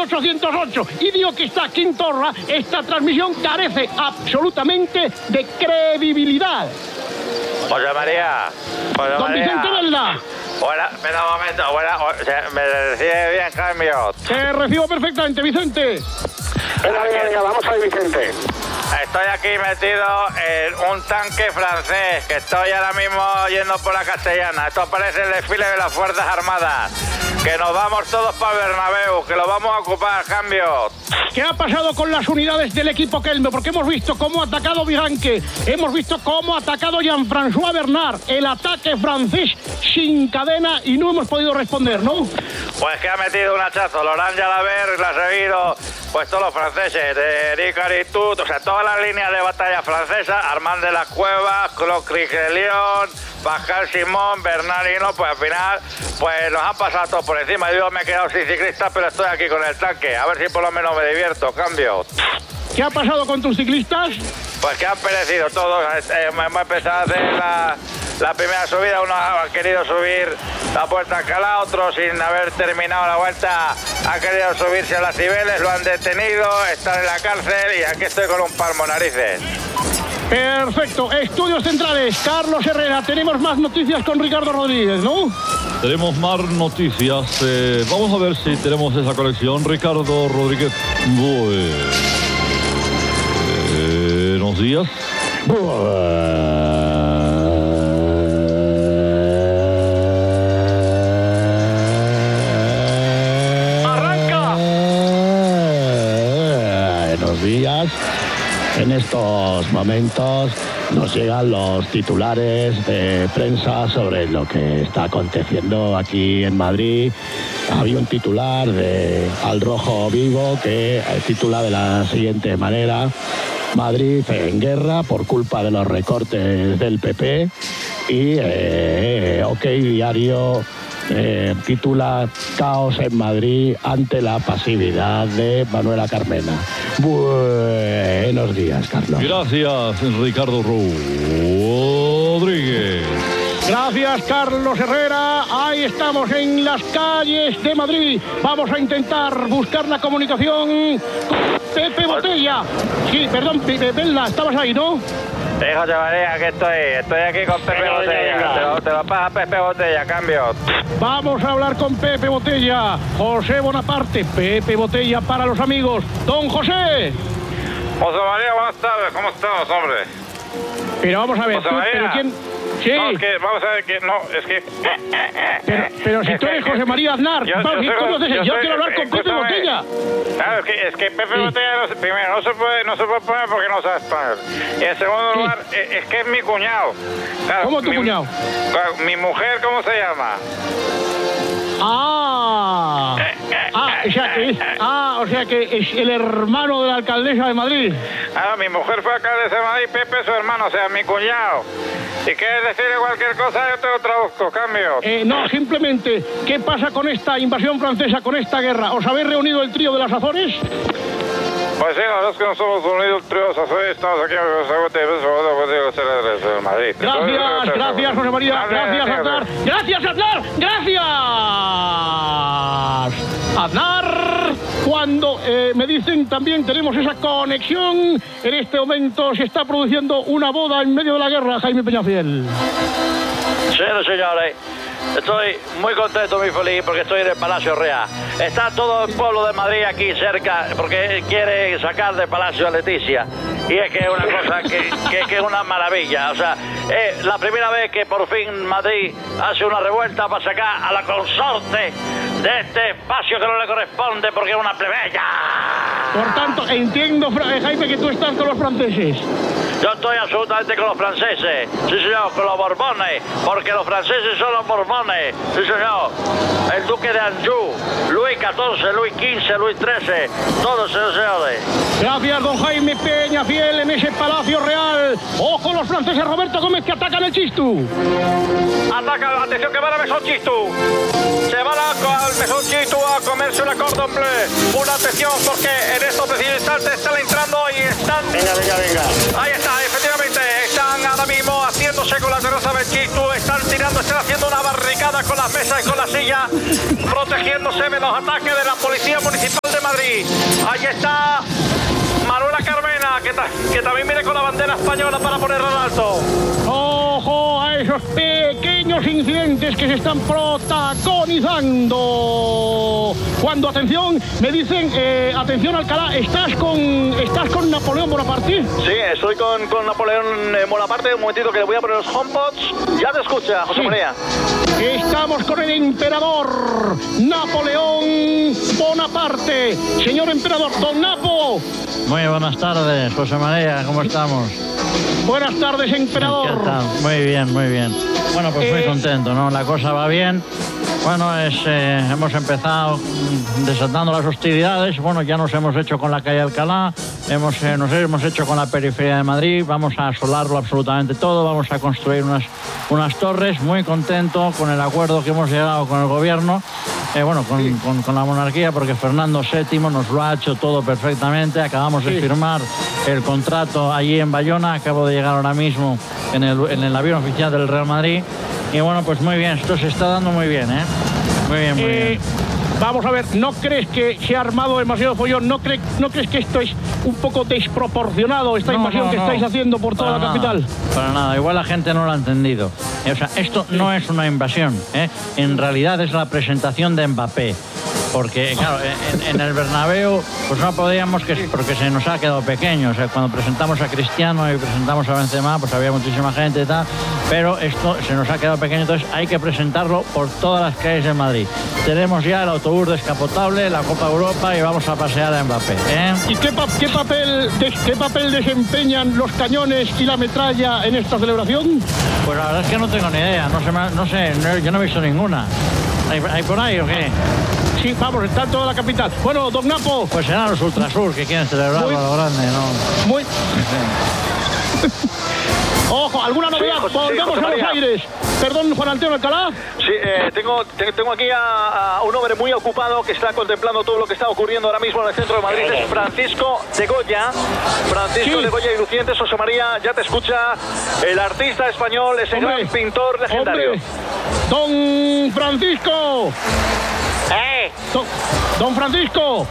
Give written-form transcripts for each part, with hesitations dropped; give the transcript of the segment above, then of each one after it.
1808. Y digo que esta quintorra, esta transmisión carece absolutamente de credibilidad. José María. Don Vicente Velda. Buena, espera un momento. ¿Me recibe bien, cambio? Te recibo perfectamente, Vicente. Venga, vamos a Vicente. Estoy aquí metido en un tanque francés, que estoy ahora mismo yendo por la Castellana. Esto parece el desfile de las Fuerzas Armadas. Que nos vamos todos para Bernabéu, que lo vamos a ocupar, cambio. ¿Qué ha pasado con las unidades del equipo Kelme? Porque hemos visto cómo ha atacado Viranque, hemos visto cómo ha atacado Jean-François Bernard, el ataque francés sin cadena, y no hemos podido responder, ¿no? Pues que ha metido un hachazo, Laurent Jalabert, la ha seguido, pues todos los franceses, de Eric Aritout, o sea, todas las líneas de batalla francesas, Armand de las Cuevas, Claude Criquelion, Pascal Simón, Bernardino, pues al final, pues nos han pasado todos por encima. Yo me he quedado sin ciclista, pero estoy aquí con el tanque, a ver si por lo menos me divierto, cambio. ¿Qué ha pasado con tus ciclistas? Pues que han perecido todos. Hemos empezado a hacer la primera subida, unos han querido subir la Puerta Alcalá, otros sin haber terminado la vuelta han querido subirse a las Cibeles, lo han detenido, están en la cárcel y aquí estoy con un palmo narices. Perfecto. Estudios centrales, Carlos Herrera. Tenemos más noticias con Ricardo Rodríguez, ¿no? Tenemos más noticias. Vamos a ver si tenemos esa conexión. Ricardo Rodríguez. Buenos días. ¡Arranca! Buenos días. En estos momentos nos llegan los titulares de prensa sobre lo que está aconteciendo aquí en Madrid. Había un titular de Al Rojo Vivo que titula de la siguiente manera: Madrid en guerra por culpa de los recortes del PP. Y OK Diario titula Caos en Madrid ante la pasividad de Manuela Carmena. Buenos días, Carlos. Gracias, Ricardo Rodríguez. Gracias, Carlos Herrera. Ahí estamos en las calles de Madrid. Vamos a intentar buscar la comunicación con Pepe Botella. Sí, perdón, Velda, estabas ahí, ¿no? Sí, José María, que estoy aquí con Pepe Botella. Te lo pasa Pepe Botella, cambio. Vamos a hablar con Pepe Botella. José Bonaparte, Pepe Botella para los amigos. Don José. José María, buenas tardes, ¿cómo estamos, hombre? Pero vamos a ver, José María. ¿pero quién? Sí. No, es que, vamos a ver, que no, es que... Pero si tú eres José María Aznar, yo quiero hablar con Pepe Botella. Claro, es que Pepe Botella, primero, no se puede poner porque no sabe español. Y en segundo lugar, es que es mi cuñado. Claro, ¿Cómo tu cuñado? Mi mujer, ¿cómo se llama? O sea que es el hermano de la alcaldesa de Madrid. Mi mujer fue alcaldesa de Madrid, Pepe es su hermano, o sea, mi cuñado. Si quieres decirle cualquier cosa, yo te lo traduzco, cambio. No, simplemente, ¿qué pasa con esta invasión francesa, con esta guerra? ¿Os habéis reunido el trío de las Azores? Pues sí, la verdad es que nos hemos unido el trío de las Azores, estamos aquí en Madrid. Gracias, José María. Gracias, Aznar. Gracias, Aznar. Gracias, Aznar. Cuando me dicen también tenemos esa conexión, en este momento se está produciendo una boda en medio de la guerra, Jaime Peñafiel. Señores, señores, estoy muy contento, muy feliz porque estoy en el Palacio Real. Está todo el pueblo de Madrid aquí cerca porque quiere sacar del Palacio a Leticia. Y es que es una cosa que es una maravilla. O sea, es la primera vez que por fin Madrid hace una revuelta para sacar a la consorte de este espacio que no le corresponde porque es una plebeya. Por tanto, entiendo, Jaime, que tú estás con los franceses. Yo estoy absolutamente con los franceses, sí señor, con los Borbones, porque los franceses son los Borbones, sí señor. El duque de Anjou, Luis XIV, Luis XV, Luis XIII, todos señores. Gracias, don Jaime Peñafiel, en ese Palacio Real. Ojo los franceses, Roberto Gómez, que atacan el Chistu. Ataca, atención, que van a Mesón Chistu. Se van al Mesón Chistu a comerse una cordon bleu. Una atención, porque en estos precisos instantes están entrando y están... Venga. Ahí está, efectivamente, están ahora mismo haciéndose con la terraza del Chistu, están haciendo una barricada con las mesas y con las sillas, protegiéndose de los ataques de la Policía Municipal de Madrid. Madrid. Ahí está Manuela Carmena, que también viene con la bandera española para ponerla en alto. ¡Ojo a esos pequeños incidentes que se están protagonizando! Cuando, atención, me dicen, atención Alcalá, ¿estás con Napoleón Bonaparte? Sí, estoy con Napoleón Bonaparte. Un momentito que le voy a poner los HomePods. Ya te escucha, José María. Estamos con el emperador Napoleón Bonaparte. Señor emperador, don Napo. Muy buenas tardes, José María, ¿cómo estamos? Buenas tardes, emperador. ¿Qué tal? Muy bien, muy bien. Bueno, pues muy contento, ¿no? La cosa va bien. Bueno, hemos empezado desatando las hostilidades. Bueno, ya nos hemos hecho con la calle Alcalá, nos hemos hecho con la periferia de Madrid. Vamos a asolarlo absolutamente todo. Vamos a construir unas torres. Muy contento con el acuerdo que hemos llegado con el gobierno. Con la monarquía, porque Fernando VII nos lo ha hecho todo perfectamente. Acabamos de firmar el contrato allí en Bayona. Acabo de llegar ahora mismo en el avión oficial del Real Madrid. Y bueno, pues muy bien, esto se está dando muy bien, ¿eh? Muy bien, muy bien. Vamos a ver, ¿no crees que se ha armado demasiado follón? ¿No crees que esto es un poco desproporcionado, esta invasión que estáis haciendo por toda la capital? Para nada, igual la gente no lo ha entendido. O sea, esto no es una invasión, ¿eh? En realidad es la presentación de Mbappé. Porque, claro, en el Bernabéu, pues no podíamos, porque se nos ha quedado pequeño. O sea, cuando presentamos a Cristiano y presentamos a Benzema, pues había muchísima gente y tal. Pero esto se nos ha quedado pequeño, entonces hay que presentarlo por todas las calles de Madrid. Tenemos ya el autobús descapotable, la Copa Europa y vamos a pasear a Mbappé, ¿eh? ¿Y qué papel desempeñan los cañones y la metralla en esta celebración? Pues la verdad es que no tengo ni idea, no sé, yo no he visto ninguna. ¿Hay por ahí o qué? Sí, vamos, está en toda la capital. Bueno, don Napo. Pues serán los Ultrasur que quieren celebrarlo a lo grande, ¿no? Muy... Ojo, ¿alguna novedad? Sí, volvemos a los aires. Perdón, Juan Antonio Alcalá. Sí, tengo aquí a un hombre muy ocupado que está contemplando todo lo que está ocurriendo ahora mismo en el centro de Madrid. Es Francisco de Goya. Francisco de Goya y Lucientes. José María, ya te escucha. El artista español, ese gran pintor legendario. Don Francisco. Don Francisco.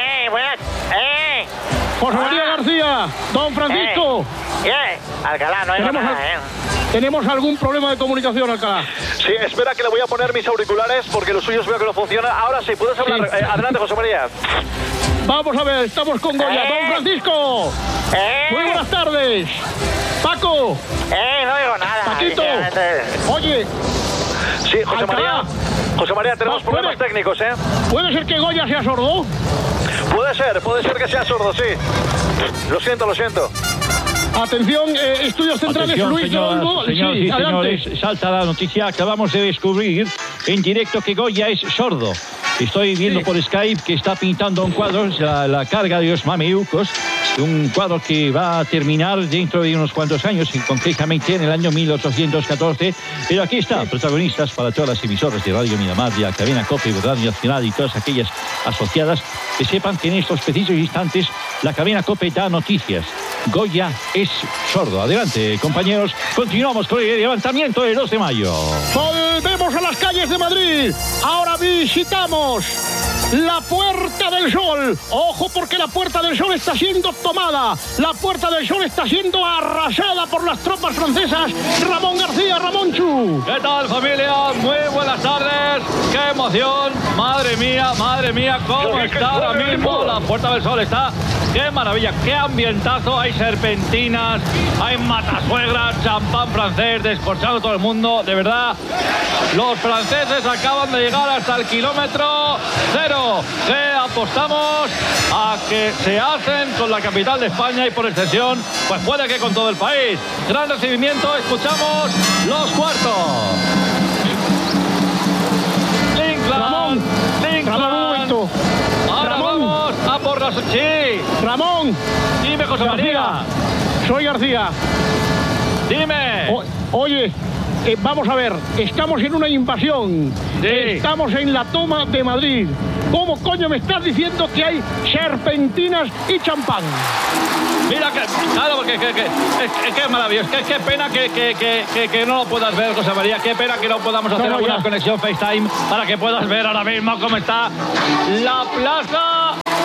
José María García. Don Francisco. Alcalá, no hay nada, ¿Tenemos algún problema de comunicación, Alcalá? Sí, espera que le voy a poner mis auriculares porque los suyos veo que no funcionan. Ahora sí, puedes hablar. Adelante, José María. Vamos a ver, estamos con Goya. Don Francisco. Muy buenas tardes. Paco. No digo nada. Paquito. Oye. Sí, José María. José María, tenemos problemas técnicos, ¿eh? ¿Puede ser que Goya sea sordo? Puede ser que sea sordo, sí. Lo siento. Atención, estudios centrales, Atención, Luis Dolgo. señores, salta la noticia. Acabamos de descubrir en directo que Goya es sordo. Estoy viendo por Skype que está pintando un cuadro, la carga de los mameucos, un cuadro que va a terminar dentro de unos cuantos años, y concretamente en el año 1814. Pero aquí está, protagonistas para todas las emisoras de Radio Miramar, de la cadena COPE, Radio Nacional y todas aquellas asociadas, que sepan que en estos precisos instantes la cadena COPE da noticias. Goya es sordo. Adelante, compañeros. Continuamos con el levantamiento del 2 de mayo. Volvemos a las calles de Madrid. Ahora visitamos la Puerta del Sol. Ojo, porque la Puerta del Sol está siendo tomada. La Puerta del Sol está siendo arrasada por las tropas francesas. Ramón García, Ramonchu. ¿Qué tal, familia? Muy buenas tardes. ¡Qué emoción! Madre mía, cómo está ahora mismo la Puerta del Sol. Está... ¡Qué maravilla! ¡Qué ambientazo! Hay serpentinas, hay matasuegras, champán francés, descorchando todo el mundo. De verdad, los franceses acaban de llegar hasta el kilómetro 0. Que apostamos a que se hacen con la capital de España y por extensión, pues puede que con todo el país. Gran recibimiento, escuchamos los cuartos. Ramón, un momento. Ahora Ramón. vamos a por las... Sí. Ramón. Dime, José María. Soy García. Dime. Oye, vamos a ver, estamos en una invasión. Sí. Estamos en la toma de Madrid. ¿Cómo coño me estás diciendo que hay serpentinas y champán? Mira, claro, que maravilloso. Qué pena que no lo puedas ver, José María. Qué pena que no podamos hacer alguna conexión FaceTime para que puedas ver ahora mismo cómo está la plaza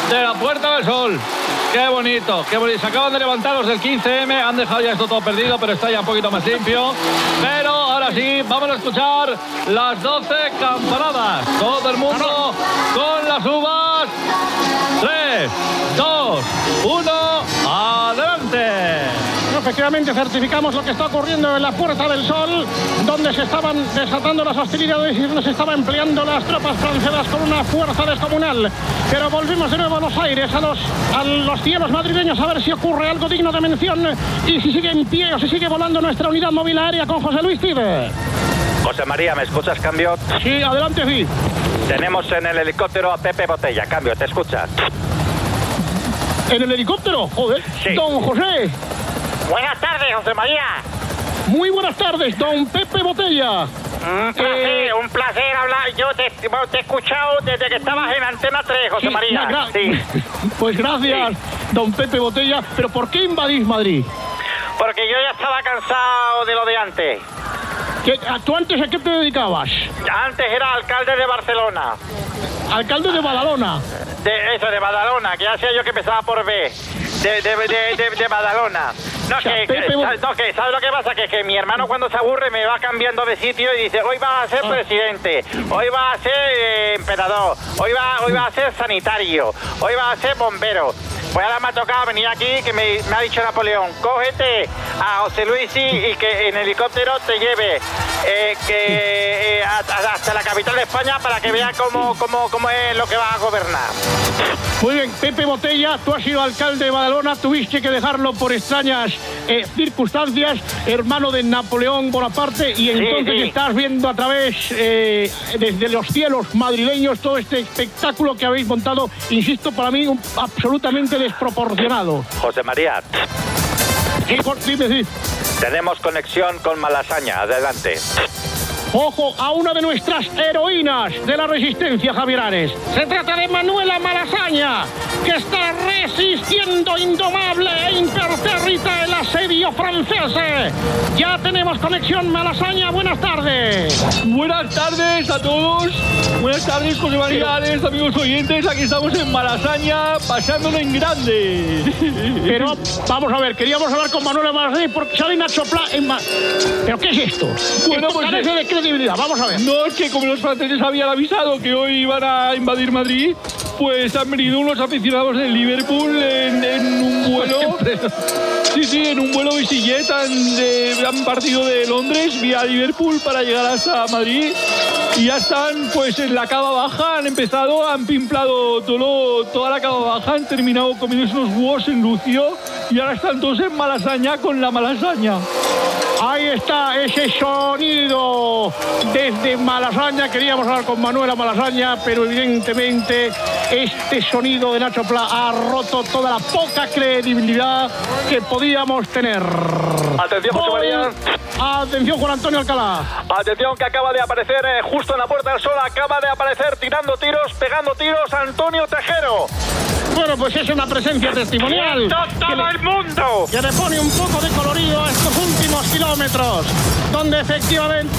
de la Puerta del Sol. Qué bonito, qué bonito. Se acaban de levantar los del 15M, han dejado ya esto todo perdido, pero está ya un poquito más limpio. Pero ahora sí, vamos a escuchar las 12 campanadas. Todo el mundo con las uvas. 3, 2, 1, adelante. Efectivamente, certificamos lo que está ocurriendo en la Puerta del Sol, donde se estaban desatando las hostilidades y donde se estaban empleando las tropas francesas con una fuerza descomunal. Pero volvimos de nuevo a los aires, a los cielos madrileños, a ver si ocurre algo digno de mención y si sigue en pie o si sigue volando nuestra unidad móvil aérea con José Luis Tibe. José María, ¿me escuchas, cambio? Sí, adelante, sí. Tenemos en el helicóptero a Pepe Botella, cambio, ¿te escuchas? ¿En el helicóptero? Joder. Sí. Don José. Buenas tardes, José María. Muy buenas tardes, don Pepe Botella. Un placer hablar. Yo te he escuchado desde que estabas en Antena 3, José Sí, María. Sí. Pues gracias, don Pepe Botella. ¿Pero por qué invadís Madrid? Porque yo ya estaba cansado de lo de antes. ¿Tú antes a qué te dedicabas? Antes era alcalde de Barcelona. Alcalde de Badalona. De Badalona, que ya sé yo que empezaba por B. De Badalona. No, O sea, ¿sabes lo que pasa? Que mi hermano cuando se aburre me va cambiando de sitio y dice, hoy vas a ser presidente, hoy vas a ser emperador, hoy vas a ser sanitario, hoy vas a ser bombero. Pues ahora me ha tocado venir aquí, que me ha dicho Napoleón, cógete a José Luis y que en helicóptero te lleve hasta la capital de España para que vea cómo es lo que vas a gobernar. Muy bien, Pepe Botella, tú has sido alcalde de Badalona, tuviste que dejarlo por extrañas circunstancias, hermano de Napoleón Bonaparte, y entonces sí. Estás viendo a través, desde los cielos madrileños, todo este espectáculo que habéis montado, insisto, para mí absolutamente desproporcionado. José María, Dime. tenemos conexión con Malasaña, adelante. Ojo a una de nuestras heroínas de la resistencia, Javier Ares. Se trata de Manuela Malasaña, que está resistiendo indomable e impertérrita el asedio francés. Ya tenemos conexión, Malasaña. Buenas tardes. Buenas tardes a todos. Buenas tardes, José María Ares, amigos oyentes. Aquí estamos en Malasaña, pasándolo en grande. Pero, vamos a ver, queríamos hablar con Manuela Malasaña porque sale Nacho Pla en ¿Pero qué es esto? Bueno, Esto pues carece de credibilidad. Vamos a ver. No, es que como los franceses habían avisado que hoy iban a invadir Madrid, pues han venido unos aficionados del Liverpool en un vuelo. Sí, en un vuelo EasyJet han partido de Londres vía Liverpool para llegar hasta Madrid. Y ya están pues en la cava baja, han pimplado toda la cava baja, han terminado comiéndose unos huevos en Lucio y ahora están todos en Malasaña con la Malasaña. Ahí está ese sonido desde Malasaña. Queríamos hablar con Manuela Malasaña, pero evidentemente este sonido de Nacho Pla ha roto toda la poca credibilidad que podíamos tener. Atención, José María. Atención, Juan Antonio Alcalá. Atención, que acaba de aparecer justo en la Puerta del Sol, acaba de aparecer tirando tiros, pegando tiros, Antonio Tejero. Bueno, pues es una presencia testimonial ¡Todo el mundo! que le pone un poco de colorido a estos últimos kilómetros, donde efectivamente...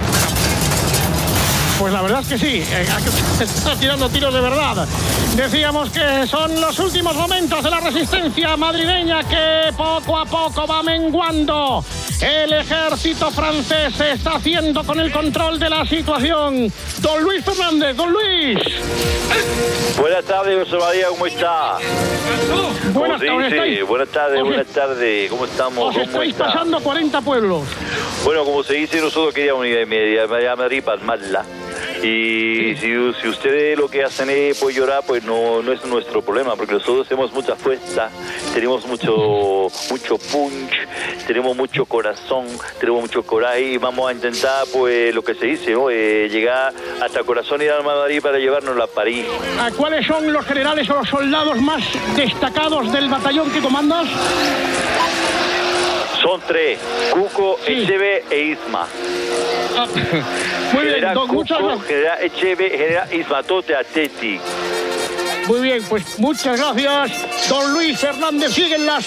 Pues la verdad es que sí, está tirando tiros de verdad. Decíamos que son los últimos momentos de la resistencia madrileña que poco a poco va menguando. El ejército francés se está haciendo con el control de la situación. Don Luis Fernández, don Luis. Buenas tardes, José María, ¿cómo está? Buenas tardes, ¿cómo estamos? Os estáis pasando 40 pueblos. Bueno, como se dice, nosotros queríamos ir a Madrid para armarla. Y si ustedes lo que hacen es pues, llorar, pues no es nuestro problema, porque nosotros tenemos mucha fuerza, tenemos mucho punch, tenemos mucho corazón, tenemos mucho coraje y vamos a intentar, pues lo que se dice, ¿no? Llegar hasta Corazón y Alma de Madrid para llevárnosla a París. ¿Cuáles son los generales o los soldados más destacados del batallón que comandas? Son 3, Cuco, Echeve e Isma. Muy bien, General don, Cuco, muchas gracias. General Echeve, General Isma, Tote, Ateti. Muy bien, pues muchas gracias. Don Luis Fernández, siguen las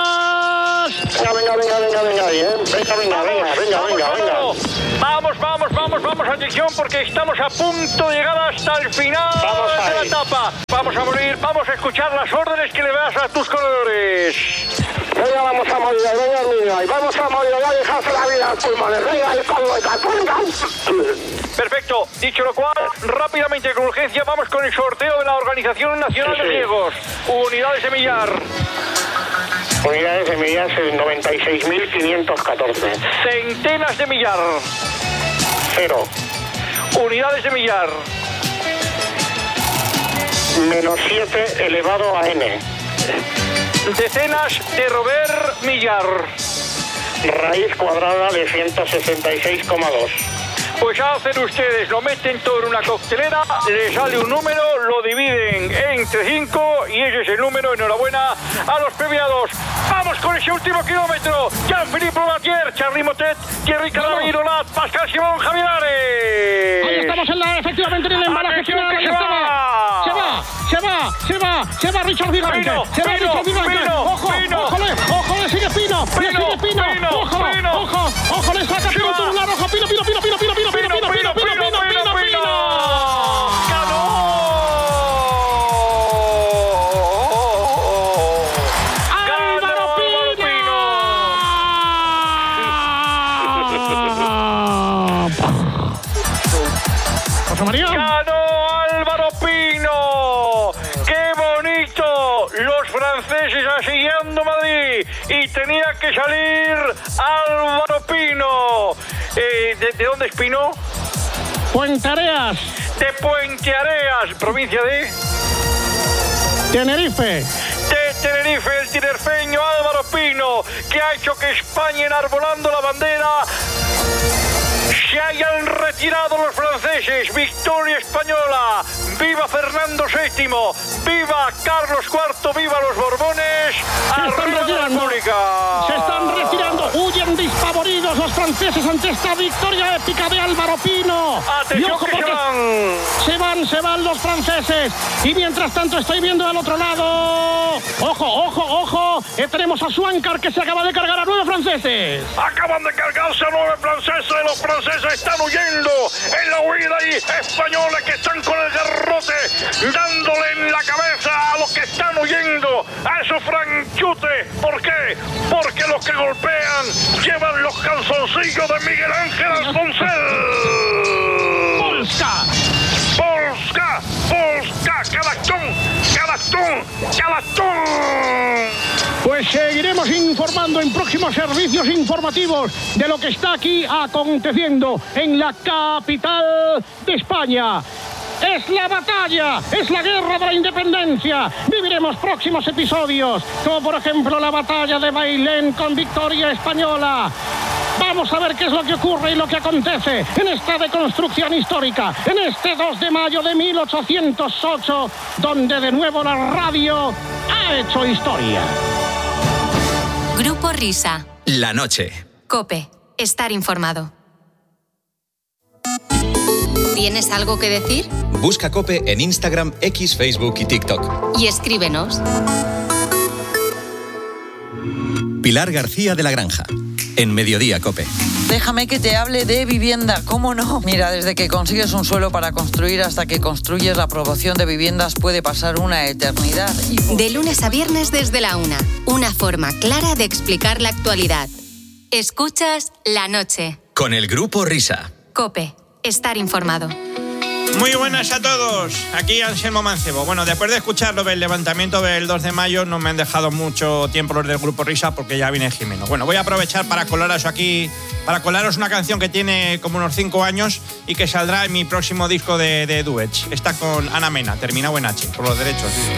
acometidas. Venga, bien. Venga. Vamos. Vamos, atención, porque estamos a punto de llegar hasta el final de la etapa. Vamos a morir, vamos a escuchar las órdenes que le das a tus corredores. Venga, vamos a morir, venga, niño, y vamos a morir, voy a dejarse la vida a los pulmones, venga, el calvo, Perfecto, dicho lo cual, rápidamente con urgencia vamos con el sorteo de la Organización Nacional de Riegos. Unidades de millar. Unidades de millar, 96.514. Centenas de millar. 0. Unidades de millar. -7 elevado a n. Decenas de rober millar. Raíz cuadrada de 166,2. Pues hacen ustedes, lo meten todo en una coctelera, le sale un número, lo dividen entre 5 y ese es el número. Enhorabuena a los premiados. Vamos con ese último kilómetro. Jean-Philippe Louvatier, Charly Motet, Thierry Calabi, Rolat, Pascal Simón, Javier Ares. Ahí estamos efectivamente en el embalaje final. Que se va Richard Vigante. Pino, Ojo, sigue Pino. Ojo, le saca Pino tubular, ojo, Pino. ¡Ganó Álvaro Pino! ¡Qué bonito! Los franceses asediando Madrid y tenía que salir Álvaro Pino. ¿De dónde es Pino? Puenteareas. De Puenteareas, provincia de Tenerife. De Tenerife, el tinerfeño Álvaro Pino, que ha hecho que España, enarbolando la bandera, se hayan retirado los franceses. Victoria española. ¡Viva Fernando VII! ¡Viva Carlos IV! ¡Viva los Borbones! Se están retirando. Huyen despavoridos los franceses ante esta victoria épica de Álvaro Pino. ¡Atención que se van los franceses! Y mientras tanto estoy viendo al otro lado. ¡Ojo! Tenemos a Swankar, que se acaba de cargar a 9 franceses. Acaban de cargarse a 9 franceses. Los franceses están huyendo en la huida y españoles que están con el garrote dándole en la cabeza a los que están huyendo, a esos franchutes. ¿Por qué? Porque los que golpean llevan los calzoncillos de Miguel Ángel Alfonsel. ¡Polska! ¡Calastón! Pues seguiremos informando en próximos servicios informativos de lo que está aquí aconteciendo en la capital de España. Es la batalla, es la guerra de la independencia. Viviremos próximos episodios, como por ejemplo la batalla de Bailén con victoria española. Vamos a ver qué es lo que ocurre y lo que acontece en esta deconstrucción histórica, en este 2 de mayo de 1808, donde de nuevo la radio ha hecho historia. Grupo Risa. La noche. COPE. Estar informado. ¿Tienes algo que decir? Busca COPE en Instagram, X, Facebook y TikTok. Y escríbenos. Pilar García de la Granja. En Mediodía COPE. Déjame que te hable de vivienda, ¿cómo no? Mira, desde que consigues un suelo para construir hasta que construyes la aprobación de viviendas puede pasar una eternidad. De lunes a viernes desde la 1. Una forma clara de explicar la actualidad. Escuchas La Noche. Con el Grupo Risa. COPE. Estar informado. Muy buenas a todos, aquí Anselmo Mancebo. Bueno, después de escuchar lo del levantamiento del 2 de mayo no me han dejado mucho tiempo los del Grupo Risa porque ya viene Jimeno. Bueno, voy a aprovechar para colaros aquí, para colaros una canción que tiene como unos 5 años y que saldrá en mi próximo disco de duets. Está con Ana Mena, terminado en H, por los derechos. Sí.